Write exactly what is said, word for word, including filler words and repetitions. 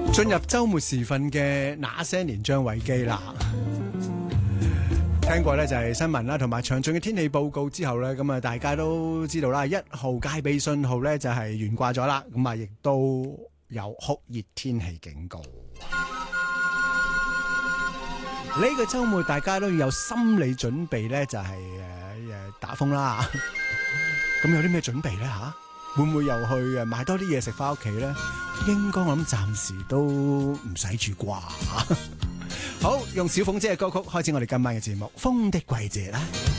進入週末時分嘅那些年張偉基啦，聽過咧就係新聞啦，同埋詳盡嘅天氣報告之後咧，咁啊大家都知道啦，一號戒備信號咧就係懸掛咗啦，咁啊亦都有酷熱天氣警告。呢個週末大家都要有心理準備咧，就係誒誒打風啦。咁有啲咩準備咧吓？會唔會又去誒買多啲嘢食翻屋企咧？應該我諗暫時都唔使住啩。好，用小鳳姐嘅歌曲開始我哋今晚嘅節目《風的季節》啦。